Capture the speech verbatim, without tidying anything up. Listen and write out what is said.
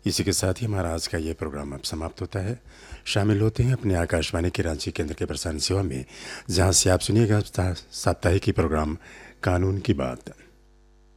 इसी के साथ ही हमारा आज का ये प्रोग्राम अब समाप्त होता है। शामिल होते हैं अपने आकाशवाणी के रांची केंद्र के प्रसारण सेवा में, जहां से आप सुनिएगा साप्ताहिक प्रोग्राम कानून की बात।